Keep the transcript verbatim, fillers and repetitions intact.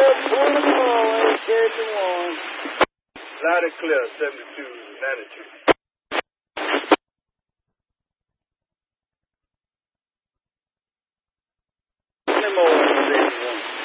pull them all, eight thirty-one. Loud and clear, seventy-two ninety-two. Twenty more, eight thirty-one.